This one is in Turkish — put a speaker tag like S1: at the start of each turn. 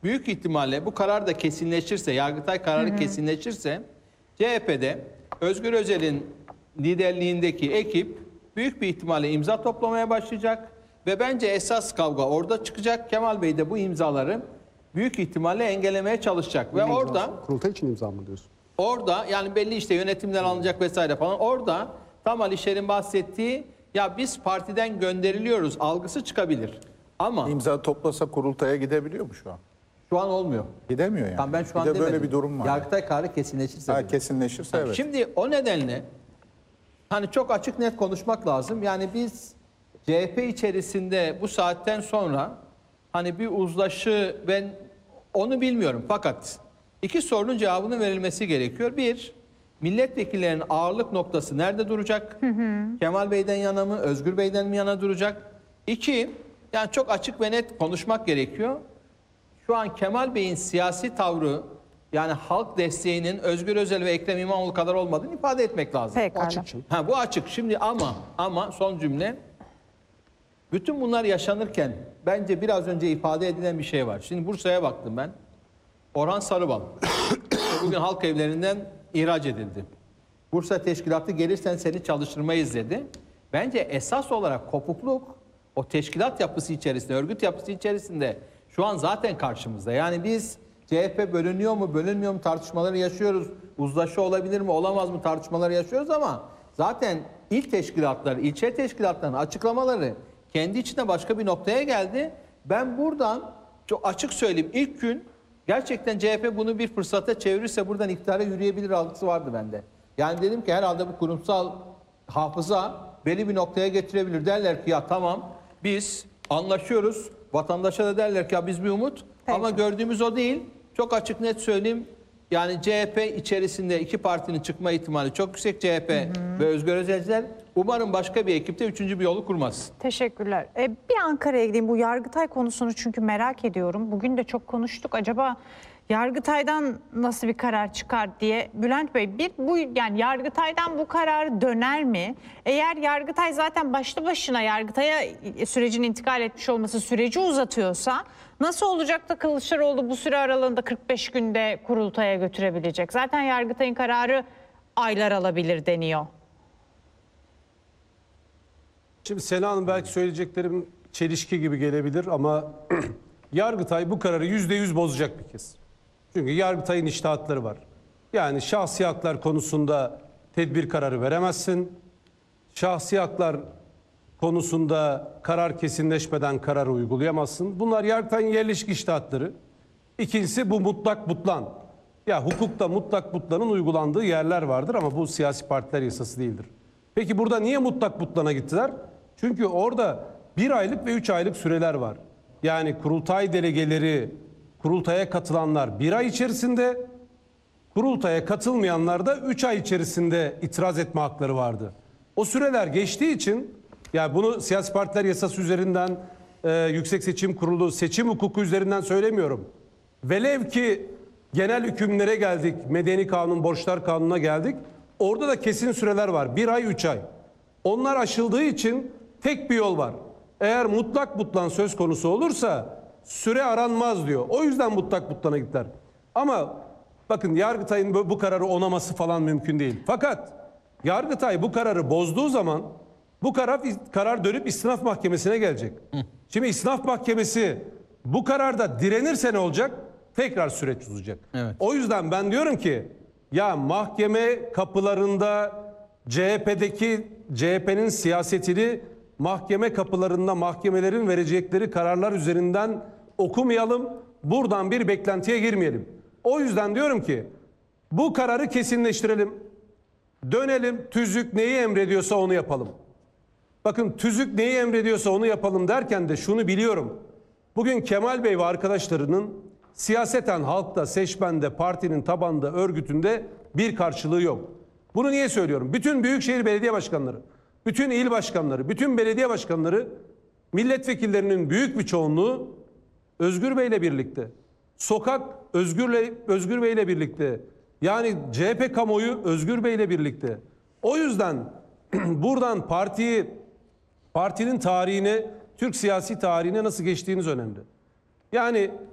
S1: büyük ihtimalle bu karar da kesinleşirse, Yargıtay kararı kesinleşirse CHP'de Özgür Özel'in liderliğindeki ekip büyük bir ihtimalle imza toplamaya başlayacak ve bence esas kavga orada çıkacak. Kemal Bey de bu imzaları büyük ihtimalle engellemeye çalışacak ve orada
S2: Kurultay için imza mı diyorsun?
S1: orada yani belli işte yönetimden alınacak vesaire falan, orada tam Alişer'in bahsettiği ya biz partiden gönderiliyoruz algısı çıkabilir. Ama
S3: İmza toplasa kurultaya gidebiliyor mu şu an?
S1: şu an olmuyor.
S3: Gidemiyor yani.
S1: Tam ben şu
S3: Bir
S1: an
S3: de
S1: demedim.
S3: böyle bir durum var.
S1: Yargıtay kararı kesinleşirse.
S3: Ha, kesinleşirse evet.
S1: Şimdi o nedenle hani çok açık net konuşmak lazım. Yani biz CHP içerisinde bu saatten sonra hani bir uzlaşı, ben onu bilmiyorum. Fakat iki sorunun cevabının verilmesi gerekiyor. Bir, milletvekillerinin ağırlık noktası nerede duracak? Kemal Bey'den yana mı, Özgür Bey'den mi yana duracak? İki, yani çok açık ve net konuşmak gerekiyor. Şu an Kemal Bey'in siyasi tavrı, yani halk desteğinin Özgür Özel ve Ekrem İmamoğlu kadar olmadığını ifade etmek lazım.
S2: O açık için.
S1: Bu açık. Şimdi ama son cümle. Bütün bunlar yaşanırken bence biraz önce ifade edilen bir şey var. Şimdi Bursa'ya baktım ben. Orhan Sarıbal bugün halk evlerinden ihraç edildi. Bursa teşkilatı gelirsen seni çalıştırmayız dedi. Bence esas olarak kopukluk o teşkilat yapısı içerisinde, örgüt yapısı içerisinde şu an zaten karşımızda. Yani biz CHP bölünüyor mu, bölünmüyor mu tartışmaları yaşıyoruz. Uzlaşı olabilir mi, olamaz mı tartışmaları yaşıyoruz ama zaten il teşkilatları, ilçe teşkilatlarının açıklamaları kendi içinde başka bir noktaya geldi. Ben buradan çok açık söyleyeyim, ilk gün gerçekten CHP bunu bir fırsata çevirirse buradan iktidara yürüyebilir algısı vardı bende. Yani dedim ki herhalde bu kurumsal hafıza belli bir noktaya getirebilir. Derler ki ya tamam biz anlaşıyoruz. Vatandaşa da derler ki ya biz bir umut.
S4: Peki.
S1: Ama gördüğümüz o değil. Çok açık net söyleyeyim. Yani CHP içerisinde iki partinin çıkma ihtimali çok yüksek, CHP ve Özgür Özelciler. Umarım başka bir ekipte üçüncü bir yolu kurmaz.
S4: Teşekkürler. Bir Ankara'ya gideyim. Bu Yargıtay konusunu çünkü merak ediyorum. Bugün de çok konuştuk. Acaba Yargıtay'dan nasıl bir karar çıkar diye. Bülent Bey, yani Yargıtay'dan bu karar döner mi? Eğer Yargıtay zaten başlı başına Yargıtay'a sürecin intikal etmiş olması süreci uzatıyorsa nasıl olacak da Kılıçdaroğlu bu süre aralığında 45 günde kurultaya götürebilecek? Zaten Yargıtay'ın kararı aylar alabilir deniyor.
S5: Şimdi Sena Hanım, belki söyleyeceklerim çelişki gibi gelebilir ama Yargıtay bu kararı %100 bozacak bir kez. Çünkü Yargıtay'ın içtihatları var. Yani şahsi haklar konusunda tedbir kararı veremezsin. Şahsi haklar konusunda karar kesinleşmeden kararı uygulayamazsın. Bunlar Yargıtay'ın yerleşik içtihatları. İkincisi bu mutlak butlan. Ya hukukta mutlak butlanın uygulandığı yerler vardır ama bu siyasi partiler yasası değildir. Peki burada niye mutlak butlana gittiler? Çünkü orada 1 aylık ve 3 aylık süreler var. Yani kurultay delegeleri, kurultaya katılanlar 1 ay içerisinde, kurultaya katılmayanlar da 3 ay içerisinde itiraz etme hakları vardı. O süreler geçtiği için, yani bunu siyasi partiler yasası üzerinden, Yüksek Seçim Kurulu seçim hukuku üzerinden söylemiyorum. Velev ki genel hükümlere geldik, Medeni Kanun, Borçlar Kanunu'na geldik. Orada da kesin süreler var. 1 ay, 3 ay. Onlar aşıldığı için tek bir yol var. Eğer mutlak butlan söz konusu olursa süre aranmaz diyor. O yüzden mutlak butlana gittiler. Ama bakın Yargıtay'ın bu kararı onaması falan mümkün değil. Fakat Yargıtay bu kararı bozduğu zaman bu karar dönüp İstinaf Mahkemesi'ne gelecek. Şimdi İstinaf Mahkemesi bu kararda direnirse ne olacak? Tekrar süreç uzayacak.
S1: Evet.
S5: O yüzden ben diyorum ki ya mahkeme kapılarında CHP'nin siyasetini mahkeme kapılarında mahkemelerin verecekleri kararlar üzerinden okumayalım. Buradan bir beklentiye girmeyelim. O yüzden diyorum ki bu kararı kesinleştirelim. Dönelim, tüzük neyi emrediyorsa onu yapalım. Bakın, tüzük neyi emrediyorsa onu yapalım derken de şunu biliyorum. Bugün Kemal Bey ve arkadaşlarının siyaseten halkta, seçmende, partinin tabanda, örgütünde bir karşılığı yok. Bunu niye söylüyorum? Bütün büyükşehir belediye başkanları, bütün il başkanları, bütün belediye başkanları, milletvekillerinin büyük bir çoğunluğu Özgür Bey'le birlikte. Sokak Özgür Bey'le birlikte. Yani CHP kamuoyu Özgür Bey'le birlikte. O yüzden buradan partinin tarihine, Türk siyasi tarihine nasıl geçtiğiniz önemli. Yani